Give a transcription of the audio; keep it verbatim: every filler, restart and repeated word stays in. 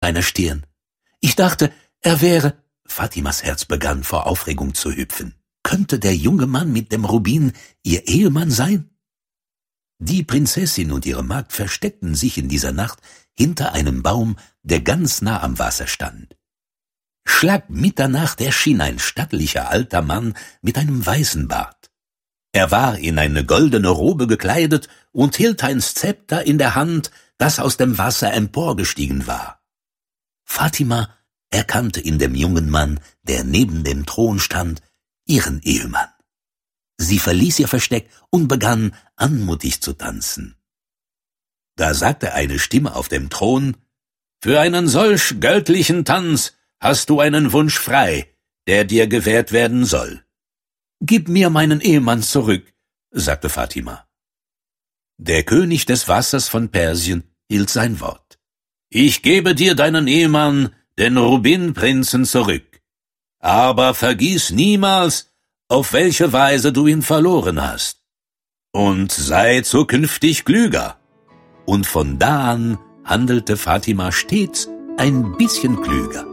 meiner Stirn. Ich dachte, er wäre... Fatimas Herz begann vor Aufregung zu hüpfen. Könnte der junge Mann mit dem Rubin ihr Ehemann sein? Die Prinzessin und ihre Magd versteckten sich in dieser Nacht hinter einem Baum, der ganz nah am Wasser stand. Schlag Mitternacht erschien ein stattlicher alter Mann mit einem weißen Bart. Er war in eine goldene Robe gekleidet und hielt ein Zepter in der Hand, das aus dem Wasser emporgestiegen war. Fatima erkannte in dem jungen Mann, der neben dem Thron stand, ihren Ehemann. Sie verließ ihr Versteck und begann anmutig zu tanzen. Da sagte eine Stimme auf dem Thron: »Für einen solch göttlichen Tanz hast du einen Wunsch frei, der dir gewährt werden soll.« »Gib mir meinen Ehemann zurück«, sagte Fatima. Der König des Wassers von Persien hielt sein Wort. »Ich gebe dir deinen Ehemann, den Rubinprinzen, zurück. Aber vergiss niemals, auf welche Weise du ihn verloren hast. Und sei zukünftig klüger.« Und von da an handelte Fatima stets ein bisschen klüger.